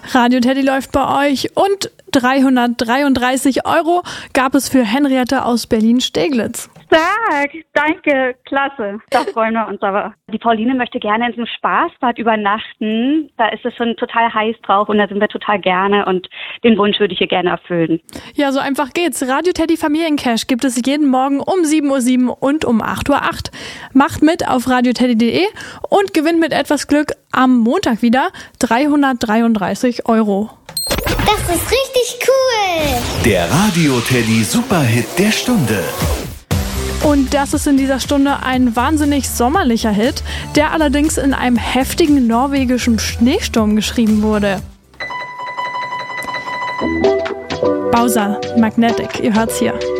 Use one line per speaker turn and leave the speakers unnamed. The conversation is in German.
Radio Teddy läuft bei euch und 333 € gab es für Henriette aus Berlin-Steglitz.
Stark, danke, klasse. Da freuen wir uns aber. Die Pauline möchte gerne in so einem Spaßbad übernachten. Da ist es schon total heiß drauf und da sind wir total gerne und den Wunsch würde ich ihr gerne erfüllen.
Ja, so einfach geht's. Radio Teddy Familiencash gibt es jeden Morgen um 7:07 Uhr und um 8:08 Uhr. Macht mit auf radioteddy.de und gewinnt mit etwas Glück am Montag wieder 333 €.
Das ist richtig cool!
Der Radio Teddy Superhit der Stunde.
Und das ist in dieser Stunde ein wahnsinnig sommerlicher Hit, der allerdings in einem heftigen norwegischen Schneesturm geschrieben wurde. Bowser, Magnetic, ihr hört's hier.